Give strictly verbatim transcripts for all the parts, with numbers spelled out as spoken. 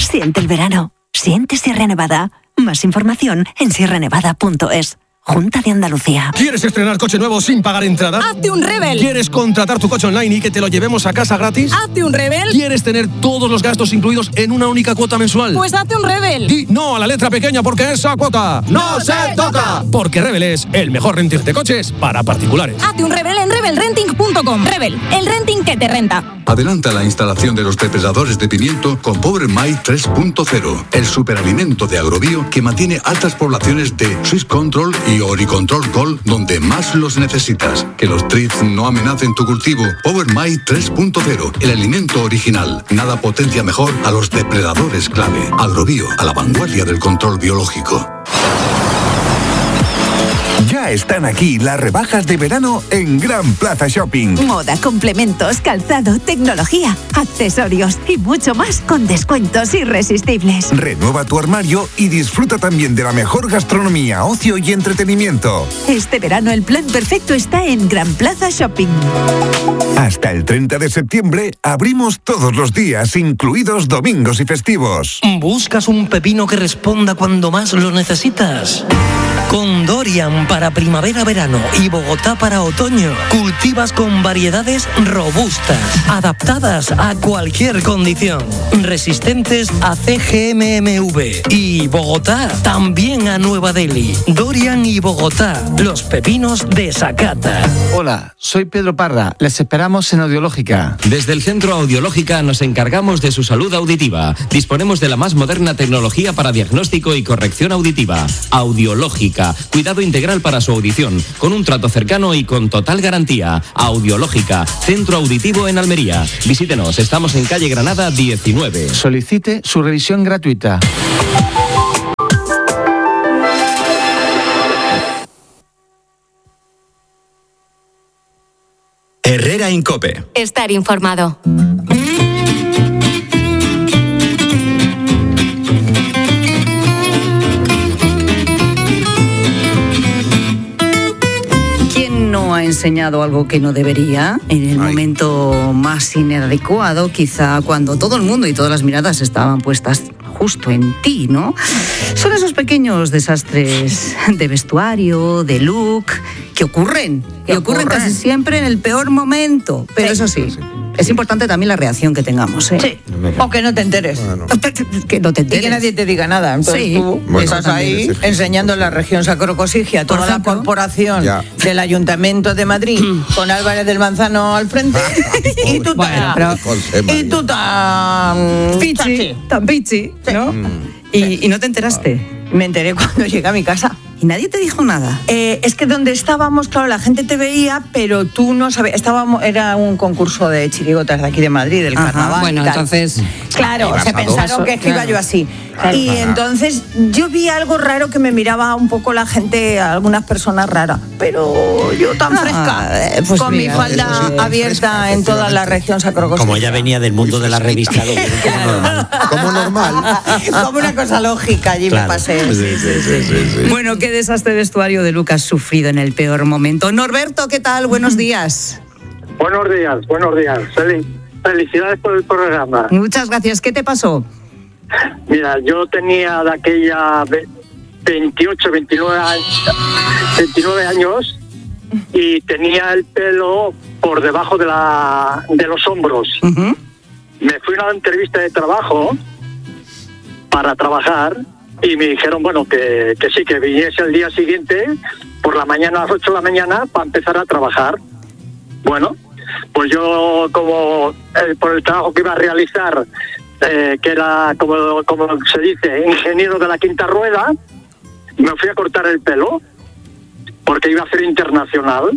Siente el verano. Siente Sierra Nevada. Más información en sierra nevada punto es. Junta de Andalucía. ¿Quieres estrenar coche nuevo sin pagar entrada? ¡Hazte un Rebel! ¿Quieres contratar tu coche online y que te lo llevemos a casa gratis? ¡Hazte un Rebel! ¿Quieres tener todos los gastos incluidos en una única cuota mensual? Pues hazte un Rebel. Y no a la letra pequeña porque esa cuota no se toca. Porque Rebel es el mejor renting de coches para particulares. Hazte un Rebel en rebel renting punto com. Rebel, el renting que te renta. Adelanta la instalación de los depredadores de pimiento con Power My tres punto cero, el superalimento de Agrobio que mantiene altas poblaciones de Swiss Control y Oricontrol Gold donde más los necesitas. Que los thrips no amenacen tu cultivo. Power My tres punto cero, el alimento original. Nada potencia mejor a los depredadores clave. Agrobio, a la vanguardia del control biológico. Ya están aquí las rebajas de verano en Gran Plaza Shopping. Moda, complementos, calzado, tecnología, accesorios y mucho más con descuentos irresistibles. Renueva tu armario y disfruta también de la mejor gastronomía, ocio y entretenimiento. Este verano el plan perfecto está en Gran Plaza Shopping. Hasta el treinta de septiembre abrimos todos los días, incluidos domingos y festivos. ¿Buscas un pepino que responda cuando más lo necesitas? Con Dorian para primavera-verano y Bogotá para otoño, cultivas con variedades robustas, adaptadas a cualquier condición, resistentes a C G M M V y Bogotá también a Nueva Delhi. Dorian y Bogotá, los pepinos de Sakata. Hola, soy Pedro Parra. Les esperamos en Audiológica. Desde el Centro Audiológica nos encargamos de su salud auditiva. Disponemos de la más moderna tecnología para diagnóstico y corrección auditiva. Audiológica. Cuidado integral para su audición, con un trato cercano y con total garantía. Audiológica, Centro Auditivo en Almería. Visítenos, estamos en calle Granada diecinueve. Solicite su revisión gratuita. Herrera Incope. Estar informado. No ha enseñado algo que no debería en el Ay. momento más inadecuado, quizá cuando todo el mundo y todas las miradas estaban puestas justo en ti, ¿no? Son esos pequeños desastres de vestuario, de look, que ocurren, que ocurren casi siempre en el peor momento, pero sí. eso sí. Es importante también la reacción que tengamos, ¿eh? Sí, o que no te enteres. Bueno. Que no te enteres. Y que nadie te diga nada. Entonces sí. tú bueno, estás ahí sí, sí, enseñando sí. la región Sacrocosigia, toda la corporación ya. del Ayuntamiento de Madrid, con Álvarez del Manzano al frente, y tú bueno, tan... Y tú tan... Pichi, tan pichi, ¿no? Mm. Y, y no te enteraste. Me enteré cuando llegué a mi casa. ¿Y nadie te dijo nada? Eh, es que donde estábamos, claro, la gente te veía, pero tú no sabías. Estábamos, era un concurso de chirigotas de aquí de Madrid, del Ajá, carnaval. Bueno, y tal. entonces. Claro, se pensaron eso, que es que claro. iba yo así. Claro. Y entonces yo vi algo raro que me miraba un poco la gente, algunas personas raras. Pero yo tan ah, fresca, eh, pues con mira, mi falda sí, abierta fresca, en toda la región Sacrocosigia. Como ella venía del mundo de la revista, lo claro. como normal. Como una cosa lógica, allí claro. me pasé. Sí, sí, sí, sí, sí. Bueno, qué desastre de vestuario de Lucas sufrido en el peor momento. Norberto, ¿qué tal? Buenos días. Buenos días, buenos días. Fel- felicidades por el programa. Muchas gracias. ¿Qué te pasó? Mira, yo tenía de aquella veintiocho, veintinueve años, veintinueve años y tenía el pelo por debajo de, la, de los hombros. Uh-huh. Me fui a una entrevista de trabajo para trabajar y me dijeron, bueno, que, que sí, que viniese al día siguiente por la mañana a las ocho de la mañana para empezar a trabajar. Bueno, pues yo como eh, por el trabajo que iba a realizar, eh, que era, como, como se dice, ingeniero de la quinta rueda, me fui a cortar el pelo porque iba a ser internacional.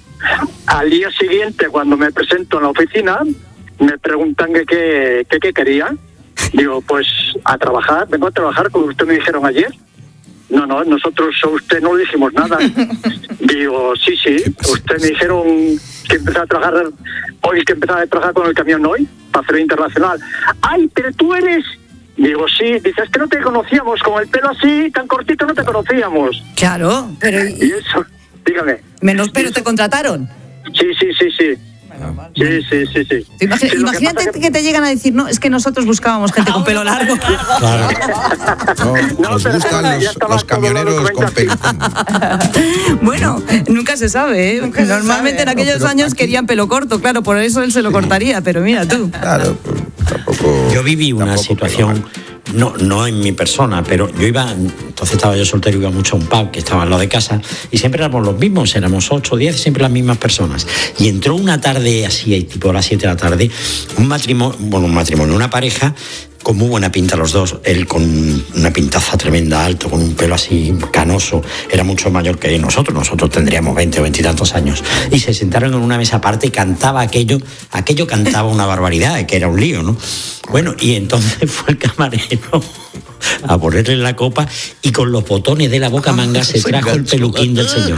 Al día siguiente, cuando me presento en la oficina, me preguntan que qué que, que quería. Digo, pues a trabajar, vengo a trabajar como usted me dijeron ayer. No, no, nosotros a usted no le dijimos nada. Digo, sí, sí, usted me dijeron que empezaba a trabajar hoy, que empezaba a trabajar con el camión hoy, para hacer internacional. Ay, pero tú eres... Digo, sí, dice, es que no te conocíamos, con el pelo así, tan cortito, no te conocíamos. Claro, pero... Y eso, dígame. Menos, pero te contrataron. Sí, sí, sí, sí. Sí, sí, sí, sí. Imagina, Sí, lo que imagínate pasa que... que- te llegan a decir, no, es que nosotros buscábamos gente con pelo largo. Claro. No, nos pero gustan ya los, estaba los todo camioneros dado con cuenta. pelucón. Bueno, nunca se sabe, ¿eh? Nunca se Normalmente sabe. en aquellos No, pero años aquí- querían pelo corto, claro, por eso él se lo cortaría, pero mira tú. Claro, pues, tampoco. Yo viví una tampoco situación, no, no en mi persona, pero yo iba, entonces estaba yo soltero, iba mucho a un pub que estaba al lado de casa y siempre éramos los mismos, éramos ocho o diez, siempre las mismas personas. Y entró una tarde así, tipo a las siete de la tarde, un matrimonio, bueno, un matrimonio, una pareja con muy buena pinta los dos, él con una pintaza tremenda, alto, con un pelo así canoso, era mucho mayor que nosotros, nosotros tendríamos veinte o veinte y tantos años, y se sentaron en una mesa aparte y cantaba aquello, aquello cantaba una barbaridad, que era un lío, ¿no? Bueno, y entonces fue el camarero a ponerle la copa y con los botones de la boca manga se Se trajo el enganchó. peluquín del señor.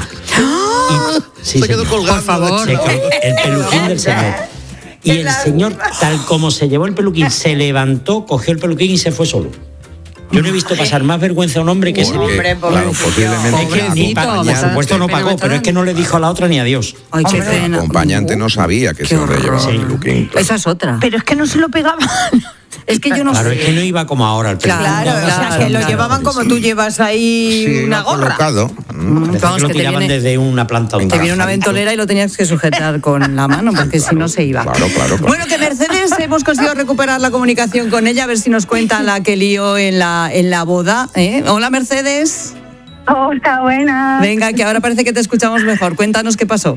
Y- sí, Se quedó señor. colgando. Por favor. Se colgó el peluquín del señor. Y el señor, tal como se llevó el peluquín, se levantó, cogió el peluquín y se fue solo. Yo no he visto pasar más vergüenza a un hombre que ese. Porque, Hombre, claro, pobrecito. posiblemente Pobrecito, Por supuesto no pagó, pero es que no le dijo a la otra ni adiós. Ay, qué el pena. acompañante no sabía que ese hombre llevaba peluquín. claro. Esa es otra. Pero es que no se lo pegaban. Es que yo no Claro, sé. es que no iba como ahora el peluquín. Claro, o sea, que lo claro, llevaban como tú llevas ahí Sí, una iba gorra. colocado. Mm. Parece Vamos, que lo que te tiraban viene- desde una planta a Te otra. viene una ventolera y lo tenías que sujetar con la mano, porque si no se iba. Claro, claro, claro. Bueno, que Mercedes hemos conseguido recuperar la comunicación con ella, a ver si nos cuenta la que lío en la, en la boda. ¿eh? Hola, Mercedes. Hola, buenas. Venga, que ahora parece que te escuchamos mejor. Cuéntanos qué pasó.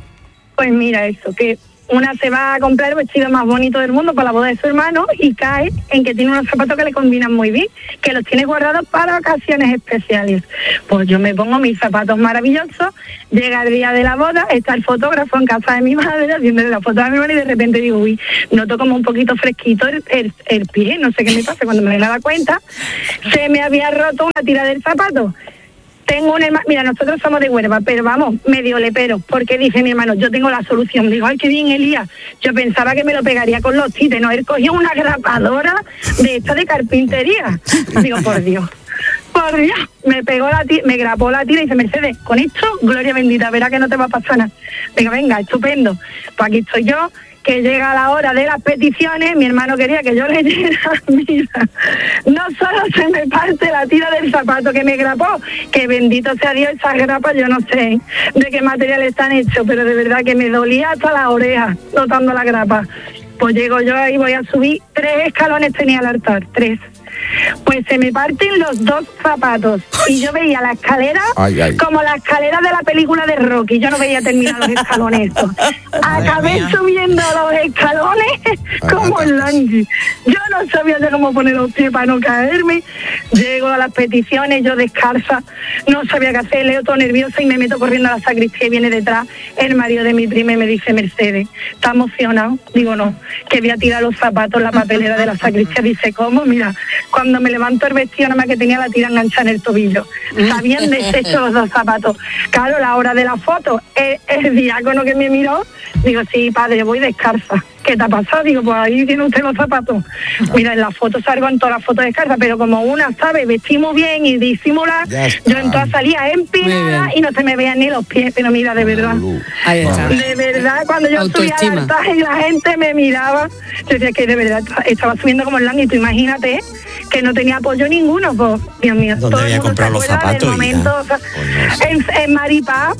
Pues mira eso, que una se va a comprar el vestido más bonito del mundo para la boda de su hermano y cae en que tiene unos zapatos que le combinan muy bien, que los tiene guardados para ocasiones especiales. Pues yo me pongo mis zapatos maravillosos, llega el día de la boda, está el fotógrafo en casa de mi madre haciéndole la foto a mi hermano y de repente digo, uy, noto como un poquito fresquito el, el, el pie, no sé qué me pasa. Cuando me daba cuenta, se me había roto una tira del zapato. Tengo un hermano, mira, nosotros somos de Huelva, pero vamos, medio lepero, porque dice mi hermano, yo tengo la solución. Digo, ay, qué bien, Elías. Yo pensaba que me lo pegaría con los tites, no, él cogió una grapadora de esta de carpintería. Digo, por Dios, por Dios, me pegó la tira, me grapó la tira y dice, Mercedes, con esto, gloria bendita, verá que no te va a pasar nada. Digo, venga, estupendo, pues aquí estoy yo, que llega la hora de las peticiones, mi hermano quería que yo leyera, mira, no solo se me parte la tira del zapato que me grapó, que bendito sea Dios, esas grapas yo no sé de qué material están hechos, pero de verdad que me dolía hasta las orejas notando la grapa. Pues llego yo ahí, voy a subir, tres escalones tenía el altar, tres. Pues se me parten los dos zapatos y yo veía la escalera Ay, ay. como la escalera de la película de Rocky. Yo no veía terminar los escalones estos. Acabé subiendo los escalones como el Langy. Yo no sabía ya cómo poner los pies para no caerme. Llego a las peticiones, yo descalza, no sabía qué hacer, leo todo nerviosa y me meto corriendo a la sacristía y viene detrás el marido de mi prima y me dice, Mercedes, ¿está emocionado? Digo, no, que voy a tirar los zapatos en la papelera de la sacristía. Dice, ¿cómo? Mira, cuando me levanto el vestido nada más que tenía la tira enganchada en el tobillo. Se habían deshecho los dos zapatos. Claro, la hora de la foto, el, el diácono que me miró, digo, sí, padre, voy descalza. ¿Qué te ha pasado? Digo, pues ahí tiene usted los zapatos. Mira, en la foto salgo en todas las fotos descalza, pero como una sabe vestir muy bien y disimular, yo en todas salía empinada y no se me veían ni los pies. Pero mira, de verdad, Ahí está. de verdad, cuando yo subía al Autoestima. altar y la gente me miraba, yo decía que de verdad estaba subiendo como el lang y tú imagínate, ¿eh? Que no tenía apoyo ninguno, pues, Dios mío. ¿Dónde todo el había mundo comprado se los acuerda del zapatos, momento, hija? o sea, en, en Maripaz.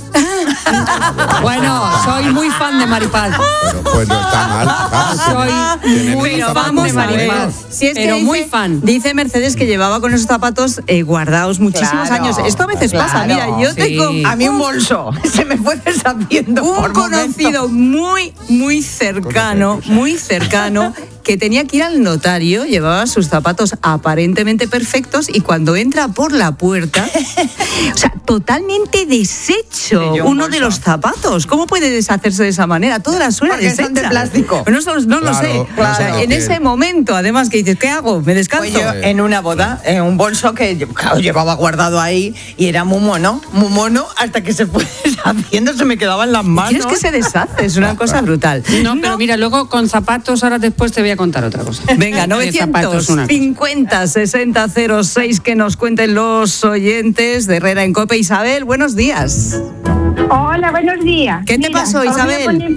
Bueno, soy muy fan de Maripaz. Pero pues no está mal. Vamos, Soy tiene muy mil fan zapatos, de ¿eh? Maripaz. Si es que pero dice, muy fan. Dice Mercedes que llevaba con esos zapatos eh, guardados muchísimos Claro, años. Esto a veces pasa. Mira, claro. yo Sí. tengo A mí un bolso se me fue deshaciendo un por conocido momentos. muy, muy cercano, muy cercano, que tenía que ir al notario, llevaba sus zapatos aparentemente perfectos y cuando entra por la puerta, o sea, totalmente deshecho Sí, yo un uno de bolso. los zapatos. ¿Cómo puede deshacerse de esa manera? Toda la suela Porque deshecha. son de plástico. No, no, no lo Claro, sé. claro. O sea, en Que- ese momento, además, que dices, ¿qué hago? ¿Me descanso? Pues yo en una boda, en un bolso que claro, llevaba guardado ahí y era muy mono, muy mono, hasta que se fue deshaciendo, se me quedaba en las manos. ¿Quieres que se deshace? Es una cosa brutal. No, pero mira, luego con zapatos, ahora después te voy a contar otra cosa. Venga, De zapatos, una cosa. novecientos cincuenta sesenta cero seis, que nos cuenten los oyentes de Herrera en Cope. Isabel, buenos días. Hola, buenos días. ¿Qué te pasó, os voy a Isabel? poner-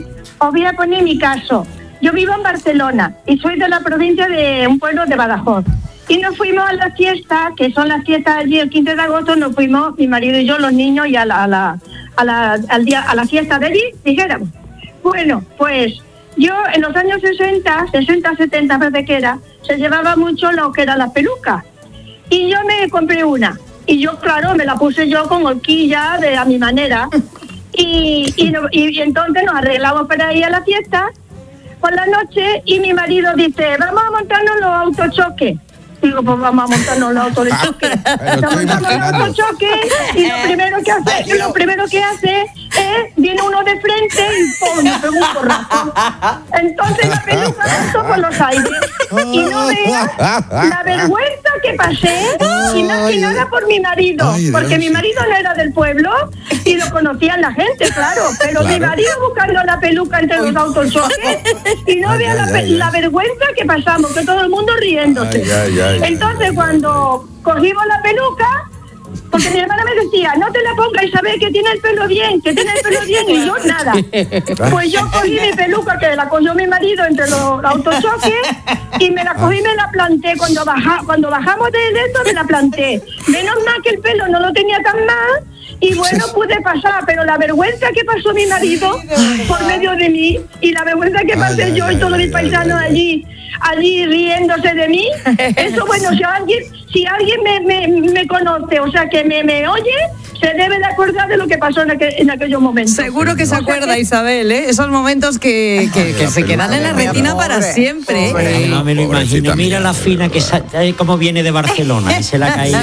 os voy a poner mi caso. Yo vivo en Barcelona y soy de la provincia de un pueblo de Badajoz. Y nos fuimos a la fiesta, que son las fiestas allí el quince de agosto, nos fuimos mi marido y yo, los niños, y a la, a la, a la, al día, a la fiesta de allí, dijéramos. Bueno, pues yo en los años sesenta, sesenta, setenta, parece que era, se llevaba mucho lo que era la peluca. Y yo me compré una. Y yo, claro, me la puse yo con horquilla, de a mi manera. Y, y, y, y entonces nos arreglamos para ir a la fiesta por la noche y mi marido dice, vamos a montarnos los autochoques. Digo, pues vamos a montarnos los autochoques. Nos montamos los autochoques y lo primero que hace, lo primero que hace es, viene uno de frente y ¡pum!, me pegó un porrazo. Entonces la peluca pasó por los aires. Y no veas la vergüenza que pasé, y más que nada por mi marido, porque mi marido no era del pueblo y lo conocían la gente, claro, pero claro. Mi marido buscando la peluca entre los autochoques y no veas la, la vergüenza que pasamos, que todo el mundo riéndose. Ay, ay, ay. Entonces cuando cogimos la peluca, porque mi hermana me decía, no te la pongas, Isabel, que tiene el pelo bien, que tiene el pelo bien, y yo nada. Pues yo cogí mi peluca, que la cogió mi marido entre los autochoques, y me la cogí y me la planté. Cuando, baja, cuando bajamos de esto, me la planté. Menos mal que el pelo no lo tenía tan mal, y bueno, pude pasar, pero la vergüenza que pasó mi marido por medio de mí, y la vergüenza que pasé ay, yo ay, y todos ay, mis paisanos ay, allí, allí riéndose de mí, eso bueno, si alguien, si alguien me, me, me conoce, o sea, que me, me oye, se debe de acordar de lo que pasó en, aquel, en aquellos momentos. Seguro que se acuerda, que... Isabel, ¿eh? Esos momentos que, que, que se quedan en la retina pobre, para siempre. Pobre, no me lo imagino. Mira la fina que sa- cómo viene de Barcelona y se la ha caído.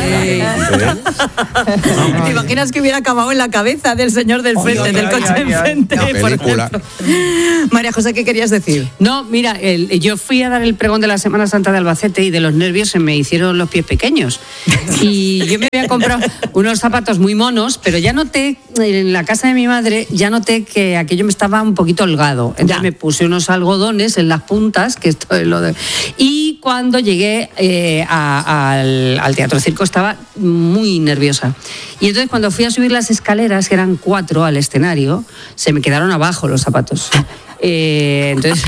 ¿Te imaginas que hubiera acabado en la cabeza del señor del frente, ay, del ay, coche ay, enfrente? Ay, por ejemplo. María José, ¿qué querías decir? No, mira, el, yo fui a dar el pregón de la Semana Santa de Albacete y de los nervios se me hicieron los pies pequeños. Y yo me había comprado unos zapatos muy monos, pero ya noté, en la casa de mi madre, ya noté que aquello me estaba un poquito holgado. Entonces ya. Me puse unos algodones en las puntas, que esto es lo de... Y cuando llegué eh, a, al, al Teatro Circo estaba muy nerviosa. Y entonces cuando fui a subir las escaleras, que eran cuatro al escenario, se me quedaron abajo los zapatos. Eh, entonces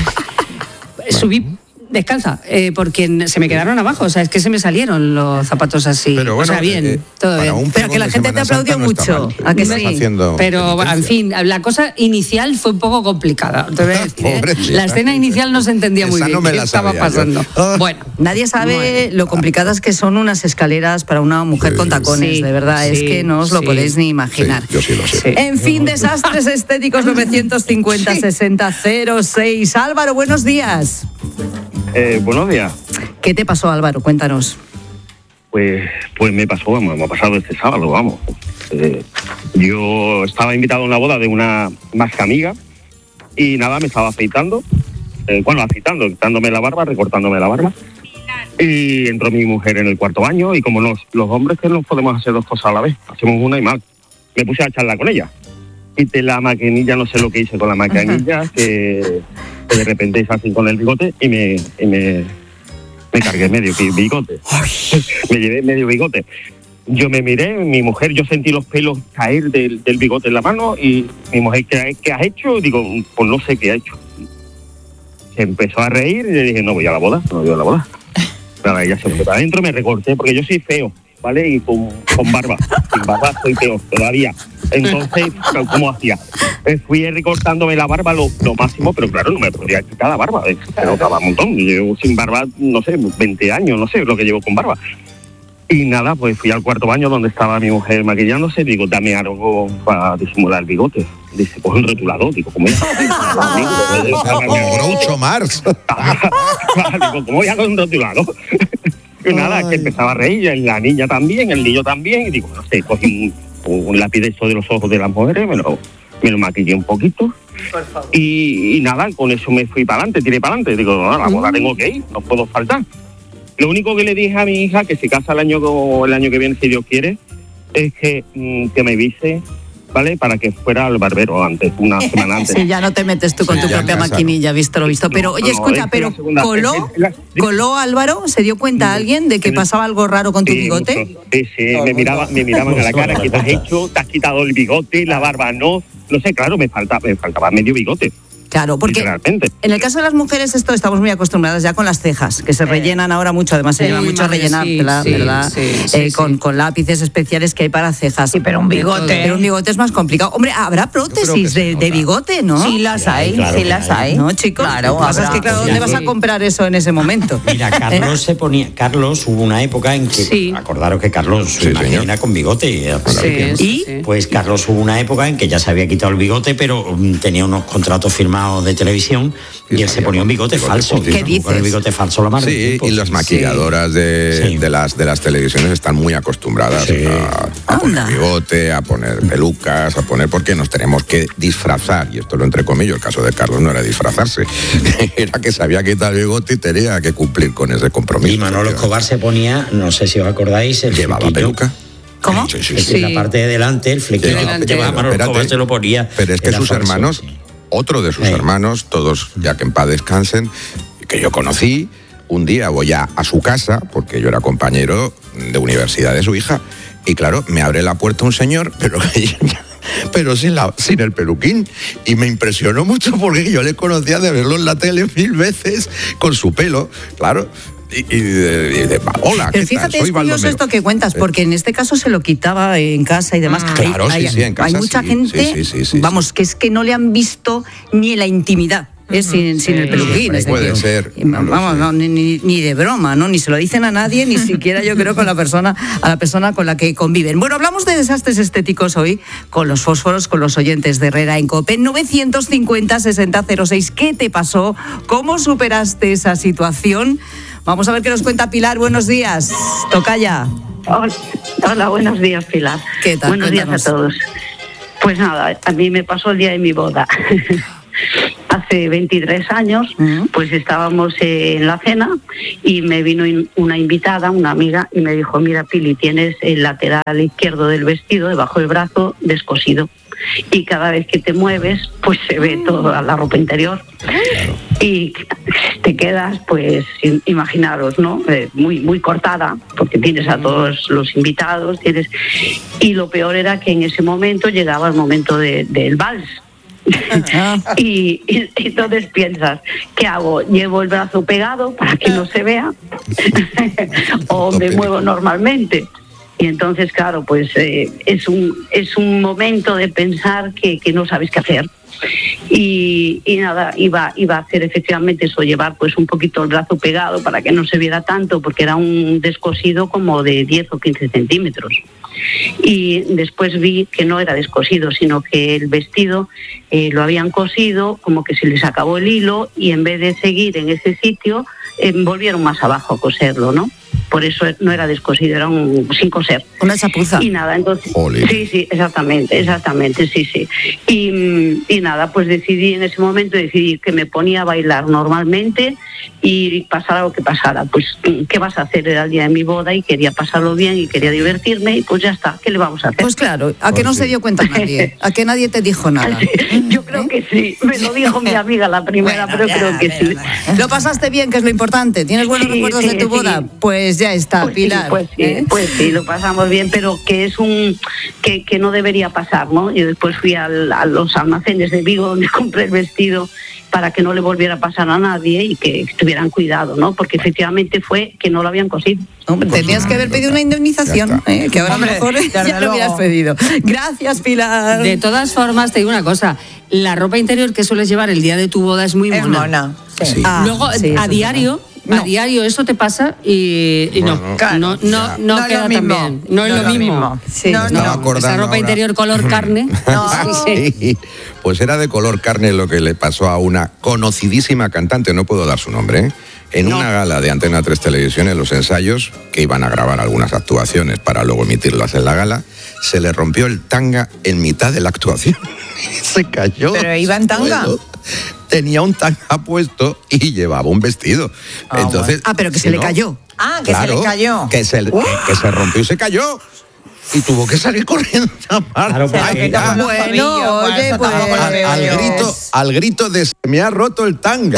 subí descalza, eh, porque se me quedaron abajo, o sea, es que se me salieron los zapatos así. Pero bueno, o sea, bien, eh, todo bien. Pero que la gente te aplaudió no mucho, ¿a que sí? Pero, en fin, la cosa inicial fue un poco complicada. Entonces, eh, la escena inicial no se entendía muy bien no qué estaba pasando. Yo. Bueno, nadie sabe bueno. lo complicadas que son unas escaleras para una mujer sí, con tacones, sí, de verdad, sí, es que no os lo sí. podéis ni imaginar. Sí, yo sí lo sé. Sí. En fin, desastres estéticos nueve cincuenta, sesenta, cero seis. Álvaro, buenos días. Eh, buenos días. ¿Qué te pasó, Álvaro? Cuéntanos. Pues, pues me pasó, vamos, me ha pasado este sábado, vamos. Eh, yo estaba invitado a una boda de una más que amiga y nada, me estaba afeitando, eh, bueno, afeitando, quitándome la barba, recortándome la barba. Y entró mi mujer en el cuarto baño y como nos, los hombres que no podemos hacer dos cosas a la vez, hacemos una y mal. Me puse a charlar con ella. Quité la maquinilla, no sé lo que hice con la maquinilla, que, que de repente hice así con el bigote y me, y me, me cargué medio bigote. Me llevé medio bigote. Yo me miré, mi mujer, yo sentí los pelos caer del, del bigote en la mano y mi mujer, ¿qué, qué has hecho? Digo, pues no sé qué ha hecho. Se empezó a reír y le dije, no voy a la boda, no voy a la boda. Pero ella se fue para adentro, me recorté porque yo soy feo, ¿vale? Y con, con barba, sin barba soy peor todavía. Entonces, ¿cómo hacía? Eh, fui recortándome la barba lo, lo máximo, pero claro, no me podía quitar la barba, eh, se notaba un montón. Yo llevo sin barba, no sé, veinte años, no sé lo que llevo con barba. Y nada, pues fui al cuarto baño donde estaba mi mujer maquillándose, digo, dame algo para disimular el bigote. Dice, pues un rotulador, digo, ¿cómo voy a Groucho Marx? Digo, ¿cómo voy a con un rotulador? Y nada, Ay. que empezaba a reír, la niña también, el niño también, y digo, no sé, cogí un, un lápiz de esto de los ojos de las mujeres, me lo, me lo maquillé un poquito, y, y nada, con eso me fui para adelante, tiré para adelante, digo, no, a la boda tengo que ir, no puedo faltar. Lo único que le dije a mi hija, que se casa el año, el año que viene, si Dios quiere, es que, mmm, que me avise, ¿vale? Para que fuera al barbero antes, una semana antes. Sí, ya no te metes tú con sí, tu propia maquinilla, visto lo visto. Pero, no, oye, no, escucha, pero segunda, ¿coló, es, es la, ¿coló Álvaro? ¿Se dio cuenta sí, alguien de que sí, pasaba algo raro con tu sí, bigote? Mucho. Sí, sí, me, miraba, me miraban a la cara, ¿qué te has hecho? ¿Te has quitado el bigote, la barba no? No sé, claro, me faltaba, me faltaba medio bigote. Claro, porque literalmente. En el caso de las mujeres esto estamos muy acostumbradas ya con las cejas, que se rellenan ahora mucho, además se Sí, lleva mucho a madre, rellenar, sí, ¿verdad? sí, ¿verdad? sí, sí, Eh, sí. con, con lápices especiales que hay para cejas. Sí, pero un bigote. Pero un bigote es más complicado. Hombre, habrá prótesis de, de bigote, ¿no? Sí las hay, claro sí que las hay. hay. No, chicos. Claro, Lo que pasa es habrá. que, claro, ¿dónde Ya, vas sí. a comprar eso en ese momento? Mira, Carlos se ponía. Carlos, hubo una época en que. Sí. Acordaros que Carlos, su imagen era con bigote. al principio. Sí, y sí. pues Carlos hubo una época en que ya se había quitado el bigote, pero um, tenía unos contratos firmados de televisión y él se ponía un bigote, falso. ¿Qué dices? Con el bigote falso la mar del Sí, tiempo. y las maquilladoras de, Sí. de las de las televisiones están muy acostumbradas Sí. a, a poner bigote, a poner pelucas, a poner porque nos tenemos que disfrazar, y esto lo entrecomillo, el caso de Carlos no era disfrazarse, era que se había quitado el bigote y tenía que cumplir con ese compromiso. Y Manolo Escobar se ponía, no sé si os acordáis, el Llevaba flequillo. peluca. ¿Cómo? Sí, sí, Es sí. que la parte de delante, el flequillo Llevaba- que llevaba pero Manolo espérate, Escobar se lo ponía. Pero es que Era sus falso. hermanos, otro de sus Sí. hermanos, todos ya que en paz descansen, que yo conocí, un día voy a, a su casa, porque yo era compañero de universidad de su hija, y claro, me abre la puerta un señor, pero, pero sin, la, sin el peluquín, y me impresionó mucho porque yo le conocía de verlo en la tele mil veces con su pelo, claro. Y, y de, y de, hola, ¿qué Pero fíjate, tal? Soy es curioso Baldomero. esto que cuentas, Eh, porque en este caso se lo quitaba en casa y demás. Hay- Claro, sí, hay, sí, en casa hay mucha sí, gente, sí, sí, sí, sí, vamos, que es que no le han visto ni la intimidad. ¿eh? sin, sin el peluquín. Es Puede decir, ser. y, vamos, no, ni, ni- ni de broma, ¿no? Ni se lo dicen a nadie, ni siquiera yo creo con la persona, a la persona con la que conviven. Bueno, hablamos de desastres estéticos hoy con los fósforos, con los oyentes de Herrera en COPE. novecientos cincuenta, sesenta cero seis. ¿Qué te pasó? ¿Cómo superaste esa situación? Vamos a ver qué nos cuenta Pilar. Buenos días. Tocaya. Hola, hola, buenos días, Pilar. ¿Qué tal? Buenos Cuéntanos. días a todos. Pues nada, a mí me pasó el día de mi boda. Hace veintitrés años, pues estábamos en la cena y me vino in- una invitada, una amiga, y me dijo, mira, Pili, tienes el lateral izquierdo del vestido, debajo del brazo, descosido. Y cada vez que te mueves, pues se ve toda la ropa interior. Y te quedas, pues, im- imaginaros, ¿no? Eh, muy, muy cortada, porque tienes a todos los invitados, tienes... Y lo peor era que en ese momento llegaba el momento de- del vals. y, y- y entonces piensas, ¿qué hago? ¿Llevo el brazo pegado para que no se vea? ¿O me muevo normalmente? Y entonces, claro, pues eh, es un es un momento de pensar que, que no sabes qué hacer. Y, y nada, iba, iba a hacer efectivamente eso, llevar pues un poquito el brazo pegado para que no se viera tanto, porque era un descosido como de diez o quince centímetros. Y después vi que no era descosido, sino que el vestido eh, lo habían cosido, como que se les acabó el hilo, y en vez de seguir en ese sitio, eh, volvieron más abajo a coserlo, ¿no? Por eso no era descosido, era un sin coser. Una chapuza. Y nada, entonces... Jolín. Sí, sí, exactamente, exactamente, sí, sí. Y, mm, y nada, pues decidí en ese momento, decidí que me ponía a bailar normalmente y pasara lo que pasara. Pues, ¿qué vas a hacer? Era el día de mi boda y quería pasarlo bien y quería divertirme, y pues ya está, ¿qué le vamos a hacer? Pues claro, a que no se dio cuenta nadie, a que nadie te dijo nada. Yo creo que sí, me lo dijo mi amiga la primera, Bueno, pero ya, creo que sí. Lo pasaste bien, que es lo importante. ¿Tienes buenos Sí, recuerdos sí, de tu sí. boda? Pues ya está, Pues sí, Pilar. pues sí, ¿eh? pues sí, lo pasamos bien, pero que es un que, que no debería pasar, ¿no? Yo después fui al- a los almacenes de Vigo donde compré el vestido para que no le volviera a pasar a nadie y que tuvieran cuidado, ¿no? Porque efectivamente fue que no lo habían cosido. Hombre, tenías que haber pedido una indemnización, ¿eh? Que ahora a lo Hombre, mejor desde ya lo hubieras luego. pedido. Gracias, Pilar. De todas formas, te digo una cosa. La ropa interior que sueles llevar el día de tu boda es muy Es mona. mona. Sí. Ah, Luego, sí, eso a es diario, verdad. a No. diario eso te pasa y, y no, Bueno, claro, no, no, ya. no, No es queda lo tan mismo. bien. No es No lo es lo mismo. mismo. Sí. No, Estaba no. acordando Esa ropa ahora. interior color carne. Sí. Sí, pues era de color carne lo que le pasó a una conocidísima cantante, no puedo dar su nombre, ¿eh? En una gala de Antena tres Televisión, en los ensayos, que iban a grabar algunas actuaciones para luego emitirlas en la gala, se le rompió el tanga en mitad de la actuación. Se cayó. Pero iba en tanga. Bueno, tenía un tanga puesto y llevaba un vestido. Ah, Entonces, Ah, pero que si se le no- cayó. Ah, que Claro, se le cayó. Que se, que se rompió y se cayó. y tuvo que salir corriendo. Claro, Ay, ya. Bueno, oye, pues... al, al grito, al grito de se me ha roto el tanga.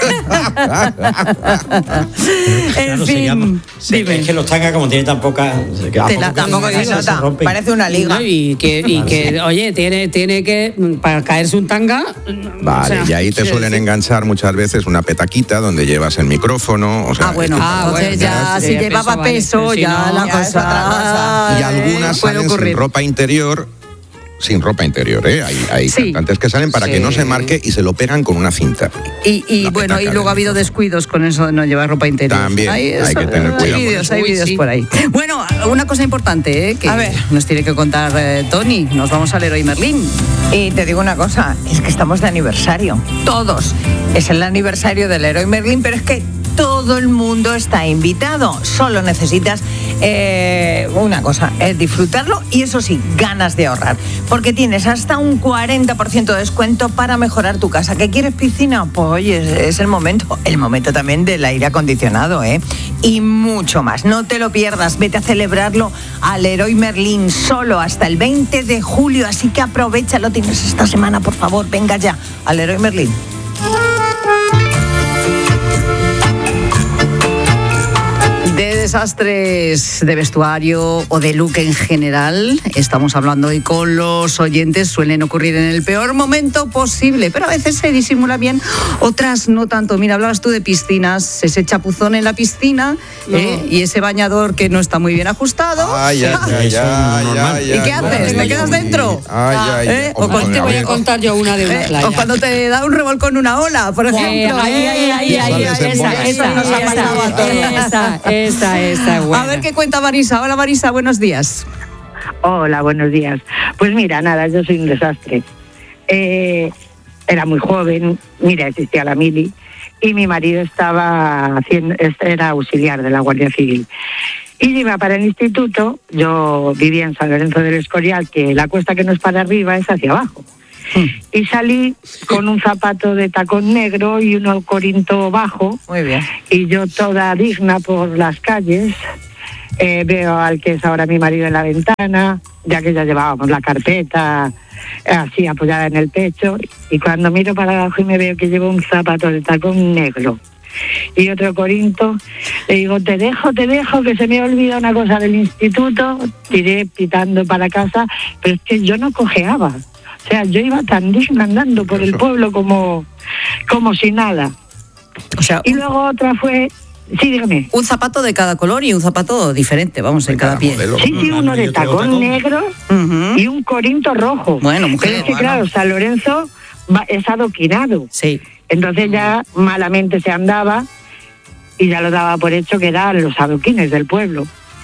En Claro, se fin, llama- se- dime. es que los tangas, como tienen tan poca. se queda Tela, poco- tampoco se se nota. rompen. Parece una liga. No, y que, y que oye, tiene, tiene que, para caerse un tanga... Vale, o sea, y ahí te quiero suelen decir- enganchar muchas veces una petaquita donde llevas el micrófono. O sea, Ah, bueno, es que- Ah, entonces bueno, ya, ya, si sí, llevaba peso, vale, peso, pero si ya no, la ya cosa... es otra cosa. y algunas eh, puede salen ocurrir. sin ropa interior. Sin ropa interior, ¿eh? Hay, hay Sí. cantantes que salen para Sí. que no se marque y se lo pegan con una cinta. Y, y La bueno, y petaca luego ha del habido descuidos con eso de no llevar ropa interior. También, hay eso, que tener cuidado Hay con vídeos, eso. hay Uy, vídeos sí. por ahí. Bueno, una cosa importante, ¿eh? Que A ver. nos tiene que contar eh, Tony. Nos vamos al Leroy Merlin. Y te digo una cosa, es que estamos de aniversario. Todos. Es el aniversario del Leroy Merlin, pero es que todo el mundo está invitado. Solo necesitas eh, una cosa, es disfrutarlo y eso sí, ganas de ahorrar. Porque tienes hasta un cuarenta por ciento de descuento para mejorar tu casa. ¿Qué quieres, piscina? Pues oye, es, es el momento. El momento también del aire acondicionado, ¿eh? Y mucho más. No te lo pierdas. Vete a celebrarlo al Leroy Merlin solo hasta el veinte de julio. Así que aprovecha, lo tienes esta semana, por favor. Venga ya al Leroy Merlin. De desastres de vestuario o de look en general, estamos hablando hoy con los oyentes, suelen ocurrir en el peor momento posible, pero a veces se disimula bien, otras no tanto. Mira, hablabas tú de piscinas, ese chapuzón en la piscina ¿eh? Y ese bañador que no está muy bien ajustado. Ay, ay, ay, Eso es ay, normal. ay, ¿Y qué ay, haces? ay, ¿Te ay, quedas ay, dentro? Ay, ay, ¿Eh? O hombre, cuando Te voy a ver. contar yo una de una ¿Eh? playa. O cuando te da un revolcón una ola, por ejemplo. Eh, ahí, ahí, ahí, Te ahí, sales en esa, bolas. esa, Nos ha pasado a todos. esa, esa, esa, buena. A ver qué cuenta Marisa. Hola Marisa, buenos días. Hola, buenos días. Pues mira, nada, yo soy un desastre. Eh, era muy joven, mira, existía la mili, y mi marido estaba haciendo, era auxiliar de la Guardia Civil. Y iba para el instituto, yo vivía en San Lorenzo del Escorial, que la cuesta que no es para arriba es hacia abajo. Y salí con un zapato de tacón negro y uno corinto bajo. Muy bien. Y yo toda digna por las calles. Eh, veo al que es ahora mi marido en la ventana, ya que ya llevábamos la carpeta eh, así apoyada en el pecho, y cuando miro para abajo y me veo que llevo un zapato de tacón negro y otro corinto, le digo, te dejo, te dejo, que se me ha olvidado una cosa del instituto. Tiré pitando para casa, pero es que yo no cojeaba, o sea, yo iba tan digna andando por el pueblo como, como si nada. O sea, Y luego otra fue... Sí, dígame. un zapato de cada color y un zapato diferente, vamos, en cada pie. Sí, sí, uno de tacón negro y un corinto rojo. Bueno, mujer, Pero es que bueno. claro, San Lorenzo va- es adoquinado. Sí. Entonces ya malamente se andaba y ya lo daba por hecho que eran los adoquines del pueblo.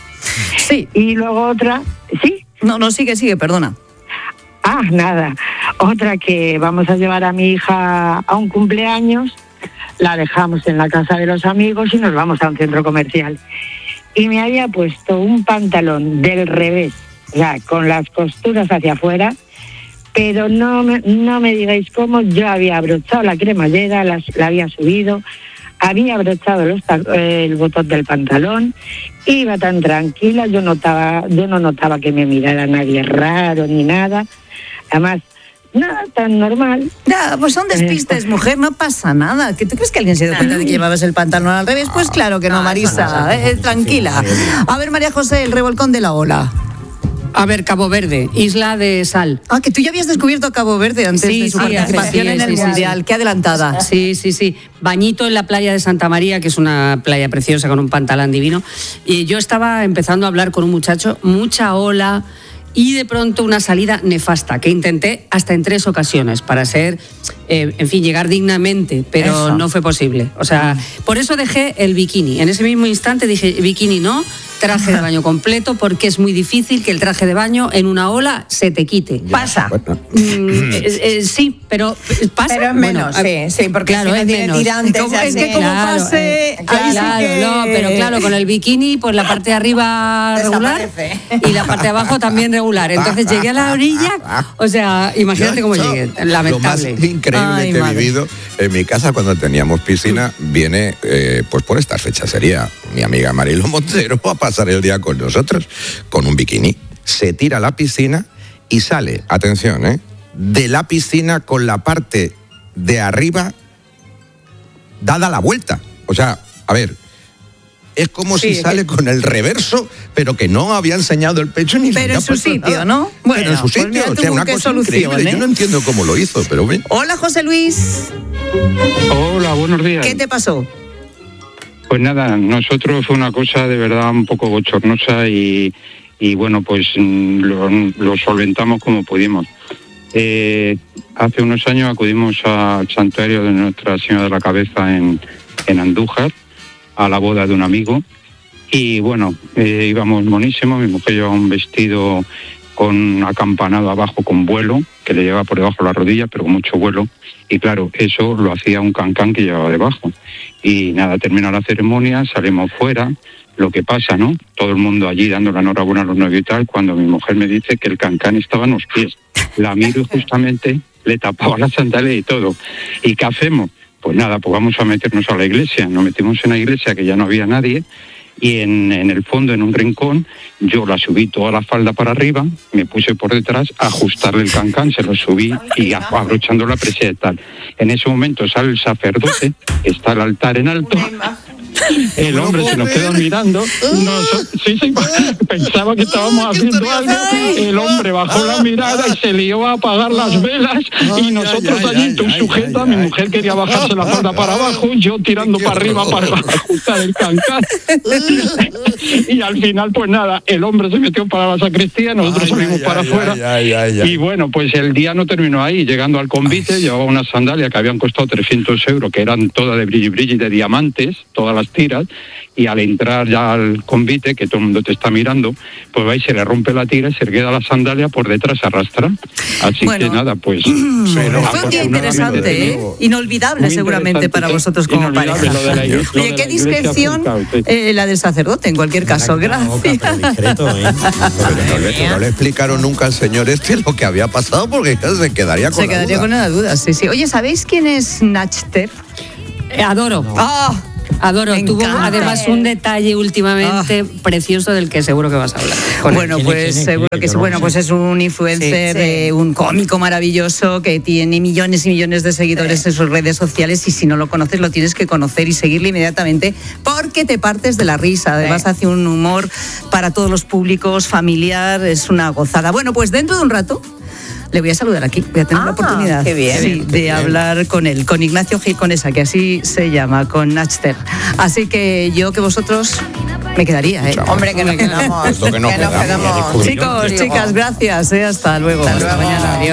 Sí. Y luego otra, ¿sí? No, no, sigue, sigue, perdona. Ah, nada. Otra que vamos a llevar a mi hija a un cumpleaños, la dejamos en la casa de los amigos y nos vamos a un centro comercial. Y me había puesto un pantalón del revés, o sea, con las costuras hacia afuera, pero no me, no me digáis cómo, yo había abrochado la cremallera, las- la había subido, había abrochado los ta- eh, el botón del pantalón, iba tan tranquila, yo notaba, yo no notaba que me mirara nadie raro ni nada, además nada tan normal. Ya, pues son despistes, mujer, no pasa nada. ¿Qué tú crees que alguien se dio cuenta de que llevabas el pantalón al revés? Pues claro que no, Marisa, eh, tranquila. A ver, María José, el revolcón de la ola. A ver, Cabo Verde, Isla de Sal. Ah, que tú ya habías descubierto a Cabo Verde antes Sí, de su sí, participación sí, en el sí, sí, Mundial. sí. Qué adelantada. Sí, sí, sí. Bañito en la playa de Santa María, que es una playa preciosa con un pantalón divino. Y yo estaba empezando a hablar con un muchacho, mucha ola, y de pronto una salida nefasta, que intenté hasta en tres ocasiones para ser, eh, en fin, llegar dignamente, pero Eso. no fue posible. O sea, por eso dejé el bikini. En ese mismo instante dije, bikini no, traje de baño completo, porque es muy difícil que el traje de baño en una ola se te quite. Pasa. Mm, eh, eh, sí, pero pasa. Pero es menos, sí, sí, porque claro, si no es tiene menos. tirantes, Como- ya es sé. que como Claro, pase, eh, ahí claro, sí que- no, pero claro, con el bikini, pues la parte de arriba regular Desaparece. y la parte de abajo también regular. Entonces llegué a la orilla, o sea, imagínate cómo Yo- llegué, Lo más lamentable. increíble Ay, que he madre. vivido en mi casa cuando teníamos piscina viene eh, pues por estas fechas. Sería mi amiga Marilo Montero a pasar el día con nosotros con un bikini. se tira a la piscina y sale, atención, ¿eh? de la piscina con la parte de arriba dada la vuelta. O sea, a ver, es como sí, si sale que... con el reverso, pero que no había enseñado el pecho ni Pero en su sitio, nada. ¿no? Bueno, pero en su sitio, pues o sea, una cosa increíble. ¿eh? Yo no entiendo cómo lo hizo, pero bien. Hola, José Luis. Hola, buenos días. ¿Qué te pasó? Pues nada, nosotros fue una cosa de verdad un poco bochornosa y, y bueno, pues lo, lo solventamos como pudimos. Eh, hace unos años acudimos al santuario de Nuestra Señora de la Cabeza en, en Andújar, a la boda de un amigo, y bueno, eh, íbamos monísimos. Mi mujer llevaba un vestido con acampanado abajo con vuelo, que le llevaba por debajo de la rodilla, pero con mucho vuelo, y claro, eso lo hacía un cancán que llevaba debajo. Y nada, terminó la ceremonia, salimos fuera, lo que pasa, ¿no? Todo el mundo allí dando la enhorabuena a los novios y tal, cuando mi mujer me dice que el cancán estaba en los pies. La miro y justamente le tapaba la sandalia y todo. ¿Y qué hacemos? Pues nada, pues vamos a meternos a la iglesia. Nos metimos en la iglesia, que ya no había nadie, y en, en el fondo, en un rincón, yo la subí toda la falda para arriba, me puse por detrás a ajustarle el cancán, se lo subí y abrochando la presa y tal. En ese momento sale el sacerdote, está el altar en alto, el hombre se nos queda mirando, nos, sí, sí, pensaba que estábamos haciendo algo, el hombre bajó la mirada y se lió a apagar las velas y nosotros allí, tú sujeta, mi mujer quería bajarse la falda para abajo, yo tirando para arriba para ajustar el cancán. Y al final, pues nada, el hombre se metió para la sacristía, nosotros ay, salimos ay, para ay, afuera. Ay, ay, ay, y bueno, pues el día no terminó ahí. Llegando al convite, llevaba una sandalia que habían costado trescientos euros, que eran todas de brilli brilli de diamantes, todas las tiras. Y al entrar ya al convite, que todo el mundo te está mirando, pues va y se le rompe la tira y se le queda la sandalia por detrás, se arrastra. Así bueno, que nada, pues... Pero fue un día interesante, ¿eh? Inolvidable seguramente para vosotros como pareja. Oye, qué discreción eh, la del sacerdote, en cualquier caso. Gracias. Discreto, ¿eh? no, le, no le explicaron nunca al señor este lo que había pasado, porque se quedaría con Se quedaría duda. con una duda, sí, sí. Oye, ¿sabéis quién es Nachter? Eh, adoro. No. Oh. Adoro, tuvo además un detalle últimamente oh. precioso del que seguro que vas a hablar. Bueno, pues seguro que sí. Bueno, pues es un influencer, sí, sí. Eh, un cómico maravilloso que tiene millones y millones de seguidores sí. en sus redes sociales, y si no lo conoces lo tienes que conocer y seguirle inmediatamente porque te partes de la risa. Además sí. hace un humor para todos los públicos, familiar, es una gozada. Bueno, pues dentro de un rato le voy a saludar aquí, voy a tener ah, la oportunidad qué bien, sí, qué de bien. hablar con él, con Ignacio Gil Conesa, que así se llama, con Nachter. Así que yo que vosotros me quedaría, ¿eh? Hombre, que nos quedamos. que nos que nos quedamos. quedamos. Chicos, chicas, gracias, ¿eh? Hasta luego. Hasta luego. Hasta mañana. Adiós.